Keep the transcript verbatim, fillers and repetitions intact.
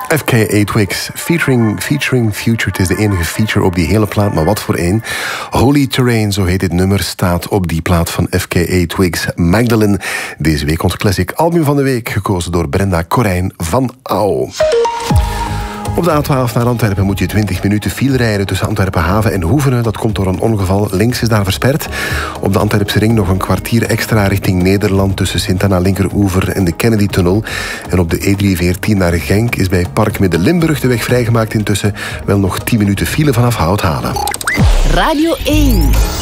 F K A Twigs, featuring, featuring Future. Het is de enige feature op die hele plaat, maar wat voor één. Holy Terrain, zo heet dit nummer, staat op die plaat van F K A Twigs. Magdalene, deze week ons classic album van de week, gekozen door Brenda Corijn van Au. Op de A twaalf naar Antwerpen moet je twintig minuten file rijden tussen Antwerpen Haven en Hoevenen. Dat komt door een ongeval. Links is daar versperd. Op de Antwerpse ring nog een kwartier extra richting Nederland tussen Sint-Anna Linkeroever en de Kennedy-tunnel. En op de E drieënveertien naar Genk is bij Park Midden-Limburg de weg vrijgemaakt intussen. Wel nog tien minuten file vanaf Houthalen. Radio één.